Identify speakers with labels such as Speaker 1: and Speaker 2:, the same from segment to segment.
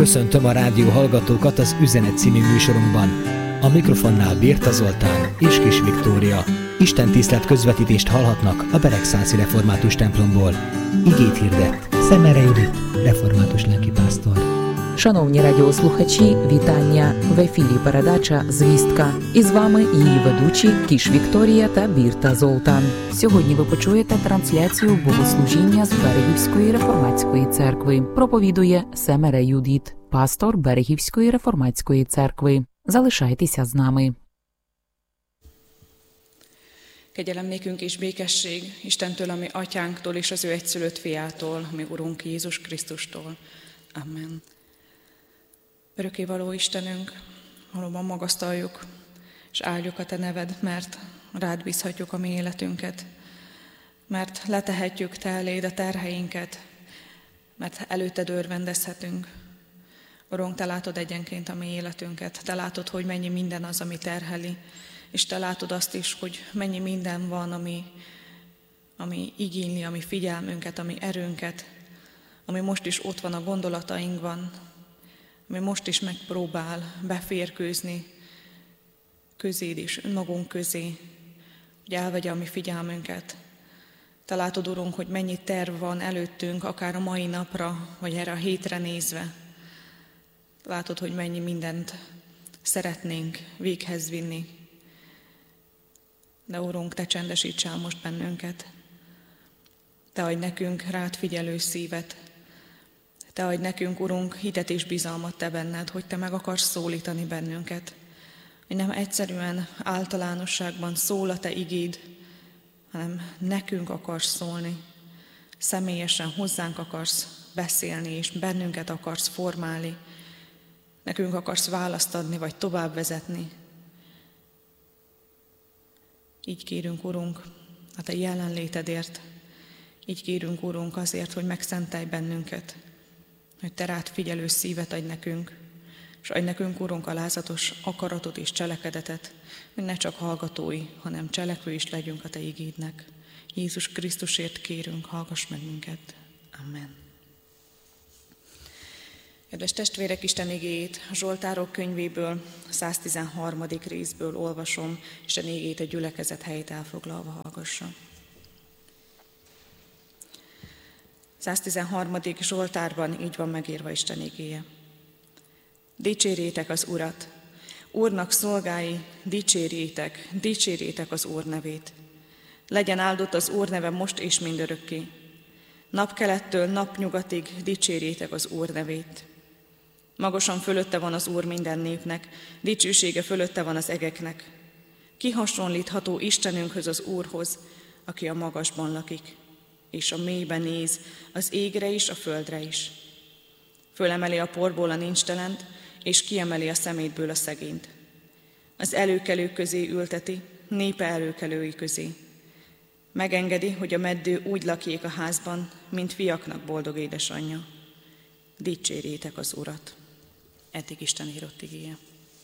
Speaker 1: Köszöntöm a rádió hallgatókat az Üzenet című műsorunkban. A mikrofonnál Birta Zoltán és Kis Viktória. Istentisztelet közvetítést hallhatnak a Beregszászi Református templomból. Igét hirdett Szemere Judit, református lelkipásztor.
Speaker 2: Шановні радіослухачі, вітання! В ефірі передача «Звістка». І з вами її ведучі Кіш Вікторія та Бірта Золтан. Сьогодні ви почуєте трансляцію богослужіння з Берегівської реформатської церкви. Проповідує Семере Юдит, пастор Берегівської реформатської церкви. Залишайтеся з нами.
Speaker 3: Kegyelem nékünk és békesség Istentől, ami atyánktól és az ő egyszülött fiától, mi Urunk Jézus Krisztustól. Amen. Örökkévaló Istenünk, valóban magasztaljuk és áldjuk a Te neved, mert rád bízhatjuk a mi életünket, mert letehetjük Te eléd a terheinket, mert előtted örvendezhetünk. Urunk, Te látod egyenként a mi életünket, Te látod, hogy mennyi minden az, ami terheli, és Te látod azt is, hogy mennyi minden van, ami igényli a mi figyelmünket, a mi erőnket, ami most is ott van a gondolatainkban, ami most is megpróbál beférkőzni közéd is, önmagunk közé, hogy elvegye a mi figyelmünket. Te látod, Urunk, hogy mennyi terv van előttünk, akár a mai napra, vagy erre a hétre nézve. Látod, hogy mennyi mindent szeretnénk véghez vinni. De Urunk, Te csendesíts el most bennünket. Te adj nekünk rád figyelő szívet. Te adj nekünk, Urunk, hitet és bizalmat Te benned, hogy Te meg akarsz szólítani bennünket. Hogy nem egyszerűen általánosságban szól a Te igéd, hanem nekünk akarsz szólni. Személyesen hozzánk akarsz beszélni, és bennünket akarsz formálni. Nekünk akarsz választ adni, vagy tovább vezetni. Így kérünk, Urunk, a Te jelenlétedért. Így kérünk, Urunk, azért, hogy megszentelj bennünket, hogy Te rád figyelő szívet adj nekünk, és adj nekünk, Urunk, alázatos akaratot és cselekedetet, hogy ne csak hallgatói, hanem cselekvő is legyünk a Te igédnek. Jézus Krisztusért kérünk, hallgass meg minket. Amen. Kedves testvérek, Isten igéjét a Zsoltárok könyvéből, 113. részből olvasom, Isten igéjét a gyülekezet helyét elfoglalva hallgassa. 113. Zsoltárban így van megírva Isten igéje. Dicsérjétek az Urat, Úrnak szolgái, dicsérjétek, dicsérjétek az Úr nevét. Legyen áldott az Úr neve most és mindörökké. Napkelettől napnyugatig dicsérjétek az Úr nevét. Magasan fölötte van az Úr minden népnek, dicsősége fölötte van az egeknek. Ki hasonlítható Istenünkhöz, az Úrhoz, aki a magasban lakik, és a mélyben néz, az égre is, a földre is. Fölemeli a porból a nincstelent, és kiemeli a szemétből a szegényt. Az előkelők közé ülteti, népe előkelői közé. Megengedi, hogy a meddő úgy lakjék a házban, mint fiaknak boldog édesanyja. Dicsérjétek az Urat. Eddig Isten írott igéje.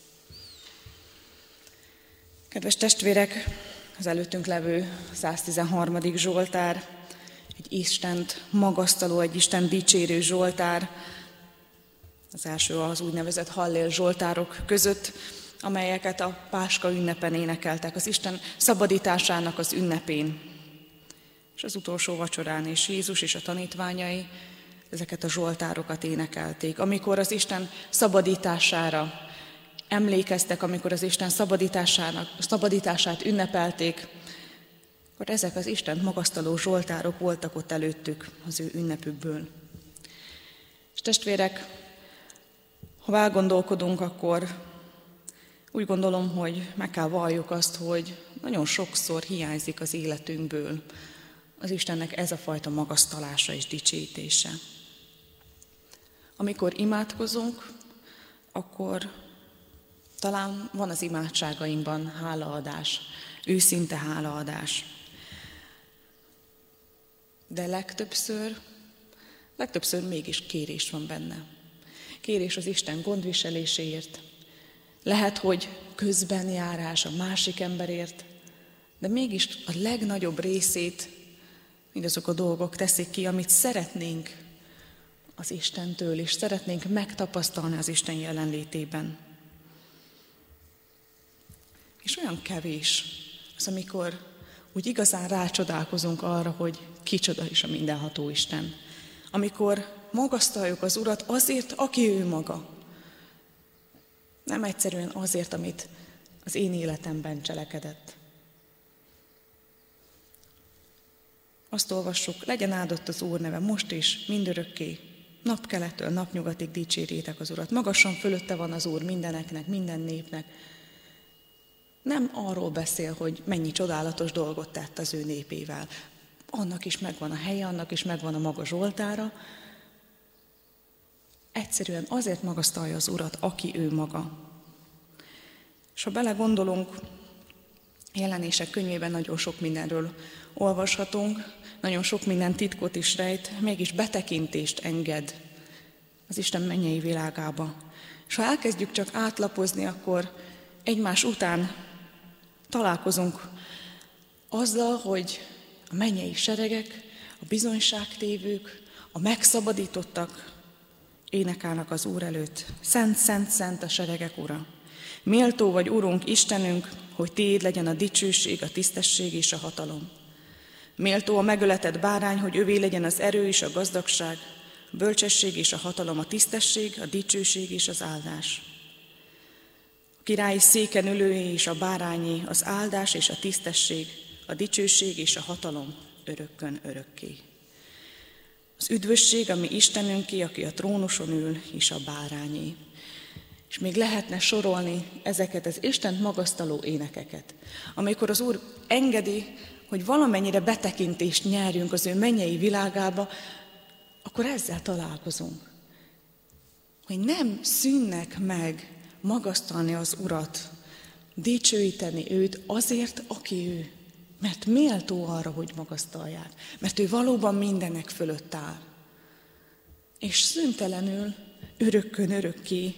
Speaker 3: Kedves testvérek, az előttünk levő 113. Zsoltár, egy Istent magasztaló, egy Isten dicsérő zsoltár. Az első az úgynevezett hallél zsoltárok között, amelyeket a Páska ünnepen énekeltek, az Isten szabadításának az ünnepén. És az utolsó vacsorán is Jézus és a tanítványai ezeket a zsoltárokat énekelték. Amikor az Isten szabadítására emlékeztek, amikor az Isten szabadítását ünnepelték, akkor ezek az Istent magasztaló zsoltárok voltak ott előttük az ő ünnepükből. És testvérek, ha elgondolkodunk, akkor úgy gondolom, hogy meg kell valljuk azt, hogy nagyon sokszor hiányzik az életünkből az Istennek ez a fajta magasztalása és dicsőítése. Amikor imádkozunk, akkor talán van az imádságainkban hálaadás, őszinte hálaadás. De legtöbbször mégis kérés van benne. Kérés az Isten gondviseléséért. Lehet, hogy közbenjárás a másik emberért, de mégis a legnagyobb részét mindazok a dolgok teszik ki, amit szeretnénk az Istentől, és szeretnénk megtapasztalni az Isten jelenlétében. És olyan kevés az, amikor úgy igazán rácsodálkozunk arra, hogy kicsoda is a mindenható Isten. Amikor magasztaljuk az Urat azért, aki ő maga. Nem egyszerűen azért, amit az én életemben cselekedett. Azt olvassuk, legyen áldott az Úr neve most is, mindörökké, napkelettől napnyugatig dicsérjétek az Urat. Magasan fölötte van az Úr mindeneknek, minden népnek. Nem arról beszél, hogy mennyi csodálatos dolgot tett az ő népével. Annak is megvan a helye, annak is megvan a maga zsoltára. Egyszerűen azért magasztalja az Urat, aki ő maga. És ha belegondolunk, Jelenések könyvében nagyon sok mindenről olvashatunk, nagyon sok minden titkot is rejt, mégis betekintést enged az Isten mennyei világába. És ha elkezdjük csak átlapozni, akkor egymás után találkozunk azzal, hogy a mennyei seregek, a bizonyságtévők, a megszabadítottak énekelnek az Úr előtt. Szent, szent, szent a seregek Ura! Méltó vagy, Urunk, Istenünk, hogy Tiéd legyen a dicsőség, a tisztesség és a hatalom. Méltó a megöletett bárány, hogy övé legyen az erő és a gazdagság, a bölcsesség és a hatalom, a tisztesség, a dicsőség és az áldás. A királyi széken ülőé és a bárányé, az áldás és a tisztesség, a dicsőség és a hatalom örökkön örökké. Az üdvösség, ami Istenünké, aki a trónuson ül, és a bárányé. És még lehetne sorolni ezeket az Istent magasztaló énekeket, amikor az Úr engedi, hogy valamennyire betekintést nyerjünk az ő mennyei világába, akkor ezzel találkozunk. Hogy nem szűnnek meg magasztalni az Urat, dicsőíteni őt azért, aki ő. Mert méltó arra, hogy magasztalják. Mert ő valóban mindenek fölött áll. És szüntelenül, örökkön örökké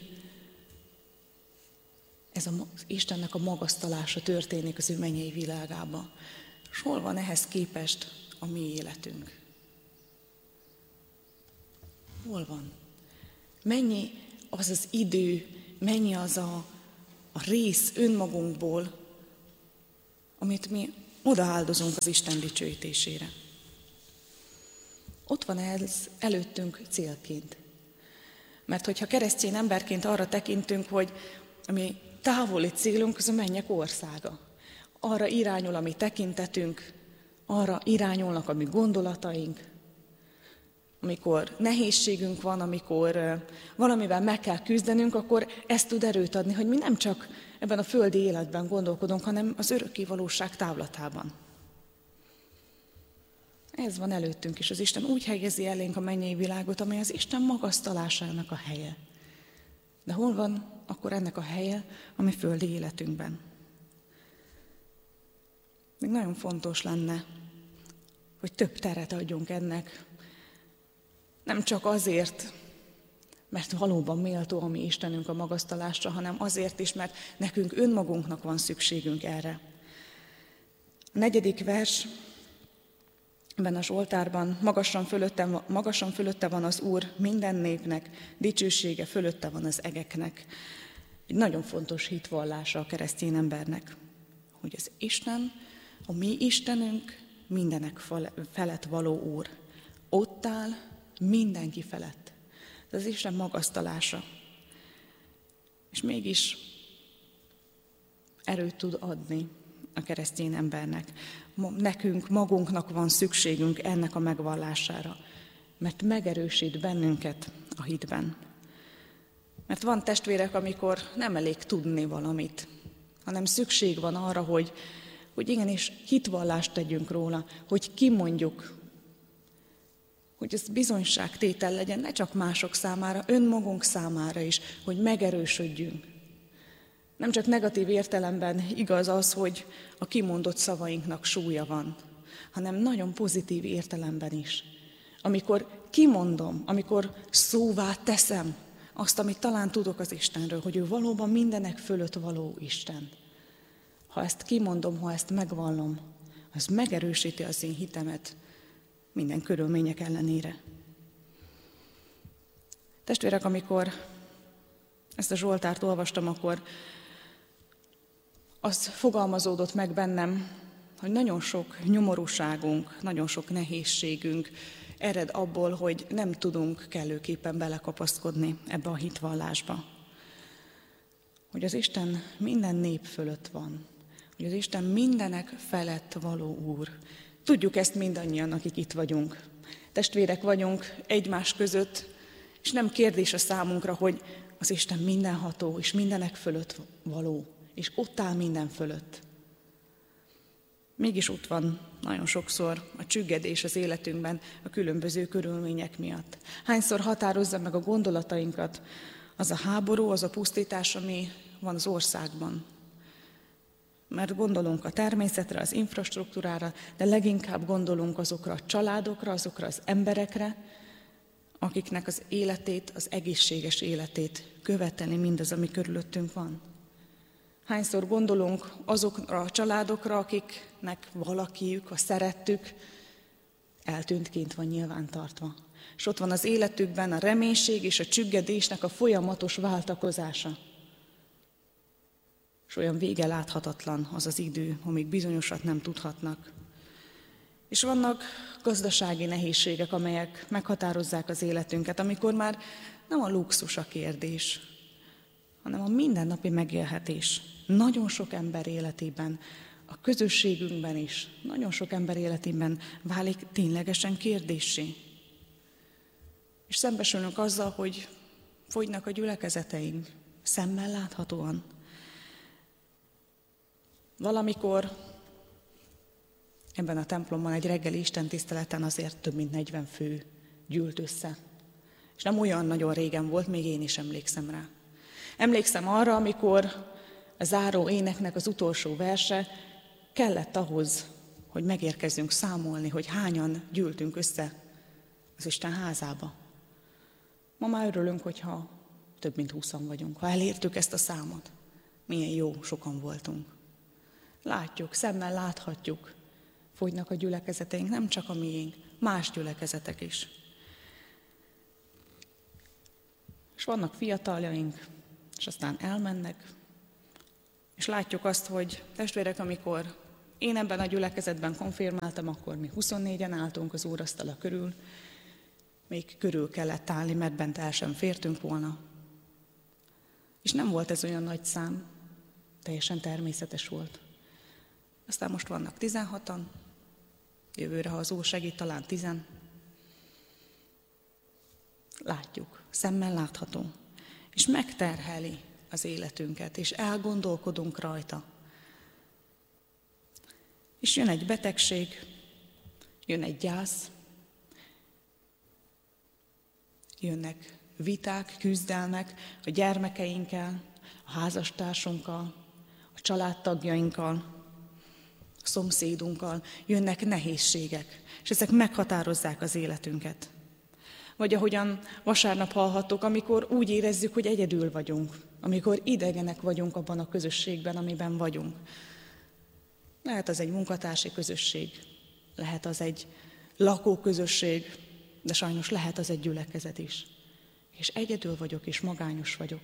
Speaker 3: ez az Istennek a magasztalása történik az ő mennyei világába. És hol van ehhez képest a mi életünk? Hol van? Mennyi az az idő, mennyi az a rész önmagunkból, amit mi odaáldozunk az Isten dicsőítésére. Ott van ez előttünk célként. Mert hogyha keresztény emberként arra tekintünk, hogy a mi távoli célunk az a mennyek országa. Arra irányul a mi tekintetünk, arra irányulnak a mi gondolataink. Amikor nehézségünk van, amikor valamivel meg kell küzdenünk, akkor ez tud erőt adni, hogy mi nem csak ebben a földi életben gondolkodunk, hanem az örökké valóság távlatában. Ez van előttünk is. Az Isten úgy helyezi elénk a mennyei világot, amely az Isten magasztalásának a helye. De hol van akkor ennek a helye a mi földi életünkben? Még nagyon fontos lenne, hogy több teret adjunk ennek. Nem csak azért, mert valóban méltó a mi Istenünk a magasztalásra, hanem azért is, mert nekünk önmagunknak van szükségünk erre. A 4. vers ebben a Zsoltárban, magasan fölötte van az Úr minden népnek, dicsősége fölötte van az egeknek. Egy nagyon fontos hitvallása a keresztény embernek, hogy az Isten, a mi Istenünk mindenek felett való Úr. Ott áll mindenki felett. Ez az Isten magasztalása. És mégis erőt tud adni a keresztény embernek. Nekünk, magunknak van szükségünk ennek a megvallására, mert megerősít bennünket a hitben. Mert van testvérek, amikor nem elég tudni valamit, hanem szükség van arra, hogy igenis hitvallást tegyünk róla, hogy kimondjuk, hogy ez bizonyságtétel legyen, ne csak mások számára, önmagunk számára is, hogy megerősödjünk. Nem csak negatív értelemben igaz az, hogy a kimondott szavainknak súlya van, hanem nagyon pozitív értelemben is. Amikor kimondom, amikor szóvá teszem azt, amit talán tudok az Istenről, hogy ő valóban mindenek fölött való Isten. Ha ezt kimondom, ha ezt megvallom, az megerősíti az én hitemet minden körülmények ellenére. Testvérek, amikor ezt a Zsoltárt olvastam, akkor az fogalmazódott meg bennem, hogy nagyon sok nyomorúságunk, nagyon sok nehézségünk ered abból, hogy nem tudunk kellőképpen belekapaszkodni ebbe a hitvallásba. Hogy az Isten minden nép fölött van, hogy az Isten mindenek felett való Úr. Tudjuk ezt mindannyian, akik itt vagyunk. Testvérek vagyunk egymás között, és nem kérdés a számunkra, hogy az Isten mindenható és mindenek fölött való, és ott áll minden fölött. Mégis ott van nagyon sokszor a csüggedés az életünkben a különböző körülmények miatt. Hányszor határozza meg a gondolatainkat az a háború, az a pusztítás, ami van az országban. Mert gondolunk a természetre, az infrastruktúrára, de leginkább gondolunk azokra a családokra, azokra az emberekre, akiknek az életét, az egészséges életét követeli mindaz, ami körülöttünk van. Hányszor gondolunk azokra a családokra, akiknek valakiük, a szerettük, eltűntként van nyilvántartva. És ott van az életükben a reménység és a csüggedésnek a folyamatos váltakozása. És olyan vége láthatatlan az az idő, amíg bizonyosat nem tudhatnak. És vannak gazdasági nehézségek, amelyek meghatározzák az életünket, amikor már nem a luxus a kérdés, hanem a mindennapi megélhetés. Nagyon sok ember életében, a közösségünkben is, nagyon sok ember életében válik ténylegesen kérdéssé. És szembesülünk azzal, hogy fogynak a gyülekezeteink, szemmel láthatóan. Valamikor ebben a templomban egy reggeli istentiszteleten azért több mint 40 fő gyűlt össze. És nem olyan nagyon régen volt, még én is emlékszem rá. Emlékszem arra, amikor a záró éneknek az utolsó verse kellett ahhoz, hogy megérkezzünk számolni, hogy hányan gyűltünk össze az Isten házába. Ma már örülünk, hogyha több mint 20-an vagyunk, ha elértük ezt a számot. Milyen jó, sokan voltunk. Látjuk, szemmel láthatjuk, fogynak a gyülekezeteink, nem csak a miénk, más gyülekezetek is. És vannak fiataljaink, és aztán elmennek, és látjuk azt, hogy testvérek, amikor én ebben a gyülekezetben konfirmáltam, akkor mi 24-en álltunk az úrasztala körül, még körül kellett állni, mert bent el sem fértünk volna. És nem volt ez olyan nagy szám, teljesen természetes volt. Aztán most vannak 16-an, jövőre, ha az Úr segít, talán 10. Látjuk, szemmel látható, és megterheli az életünket, és elgondolkodunk rajta. És jön egy betegség, jön egy gyász, jönnek viták, küzdelmek a gyermekeinkkel, a házastársunkkal, a családtagjainkkal, a szomszédunkkal, jönnek nehézségek, és ezek meghatározzák az életünket. Vagy ahogyan vasárnap hallhattuk, amikor úgy érezzük, hogy egyedül vagyunk, amikor idegenek vagyunk abban a közösségben, amiben vagyunk. Lehet az egy munkatársi közösség, lehet az egy lakóközösség, de sajnos lehet az egy gyülekezet is. És egyedül vagyok, és magányos vagyok.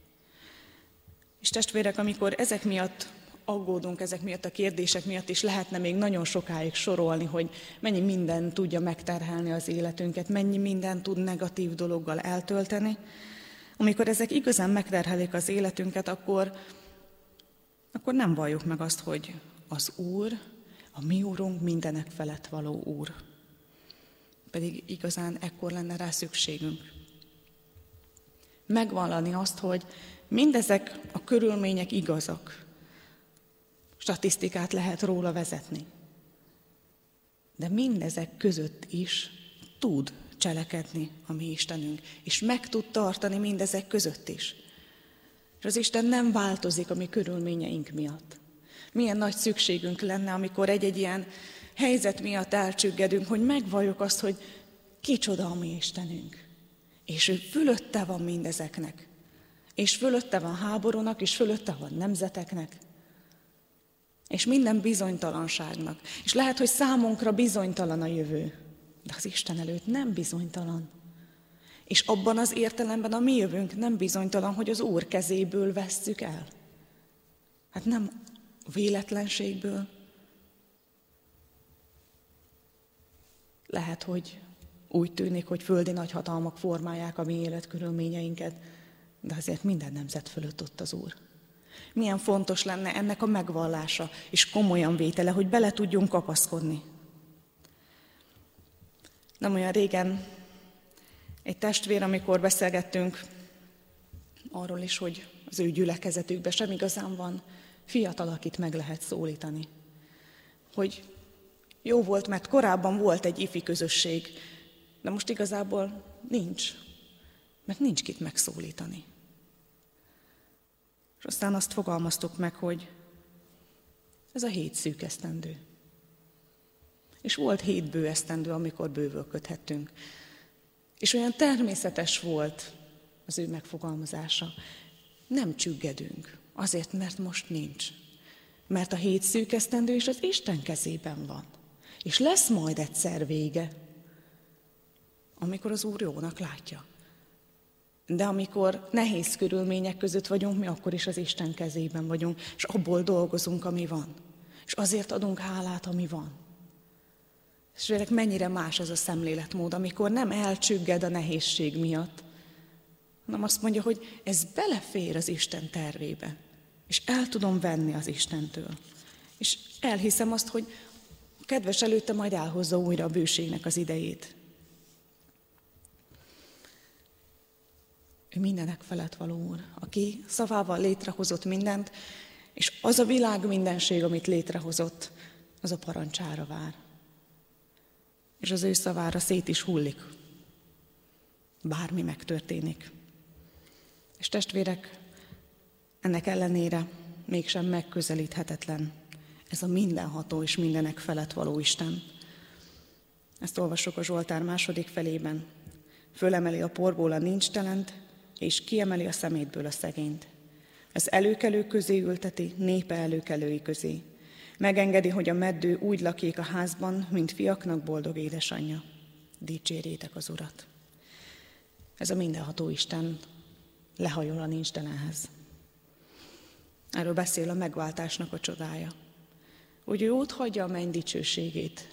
Speaker 3: És testvérek, amikor ezek miatt aggódunk, ezek miatt a kérdések miatt is lehetne még nagyon sokáig sorolni, hogy mennyi minden tudja megterhelni az életünket, mennyi minden tud negatív dologgal eltölteni. Amikor ezek igazán megterhelik az életünket, akkor nem valljuk meg azt, hogy az Úr, a mi Úrunk mindenek felett való Úr. Pedig igazán ekkor lenne rá szükségünk. Megvallani azt, hogy mindezek a körülmények igazak. Statisztikát lehet róla vezetni. De mindezek között is tud cselekedni a mi Istenünk, és meg tud tartani mindezek között is. És az Isten nem változik a mi körülményeink miatt. Milyen nagy szükségünk lenne, amikor egy-egy ilyen helyzet miatt elcsüggedünk, hogy megvalljuk azt, hogy kicsoda a mi Istenünk. És ő fölötte van mindezeknek. És fölötte van háborúnak, és fölötte van nemzeteknek. És minden bizonytalanságnak. És lehet, hogy számunkra bizonytalan a jövő, de az Isten előtt nem bizonytalan. És abban az értelemben a mi jövőnk nem bizonytalan, hogy az Úr kezéből vesszük el. Hát nem véletlenségből. Lehet, hogy úgy tűnik, hogy földi nagyhatalmak formálják a mi életkörülményeinket, de azért minden nemzet fölött ott az Úr. Milyen fontos lenne ennek a megvallása és komolyan vétele, hogy bele tudjunk kapaszkodni. Nem olyan régen egy testvér, amikor beszélgettünk arról is, hogy az ő gyülekezetükben sem igazán van fiatal, akit meg lehet szólítani. Hogy jó volt, mert korábban volt egy ifi közösség, de most igazából nincs, mert nincs kit megszólítani. És aztán azt fogalmaztuk meg, hogy ez a 7 szűk esztendő. És volt 7 bő esztendő, amikor bővölködhettünk. És olyan természetes volt az ő megfogalmazása. Nem csüggedünk, azért, mert most nincs. Mert a 7 szűk esztendő is az Isten kezében van. És lesz majd egyszer vége, amikor az Úr jónak látja. De amikor nehéz körülmények között vagyunk, mi akkor is az Isten kezében vagyunk, és abból dolgozunk, ami van. És azért adunk hálát, ami van. És vélek, mennyire más ez a szemléletmód, amikor nem elcsügged a nehézség miatt, hanem azt mondja, hogy ez belefér az Isten tervébe, és el tudom venni az Istentől. És elhiszem azt, hogy a kedves előtte majd elhozza újra a bőségnek az idejét. Ő mindenek felett való Úr, aki szavával létrehozott mindent, és az a világ mindenség, amit létrehozott, az a parancsára vár. És az ő szavára szét is hullik, bármi megtörténik. És testvérek, ennek ellenére mégsem megközelíthetetlen ez a mindenható és mindenek felett való Isten. Ezt olvassuk a Zsoltár második felében. Fölemeli a porból a nincstelent, és kiemeli a szemétből a szegényt. Az előkelők közé ülteti, népe előkelői közé. Megengedi, hogy a meddő úgy lakjék a házban, mint fiaknak boldog édesanyja. Dicsérjétek az Urat! Ez a mindenható Isten lehajol a nincstelenhez. Erről beszél a megváltásnak a csodája. Hogy ő ott hagyja a menny dicsőségét,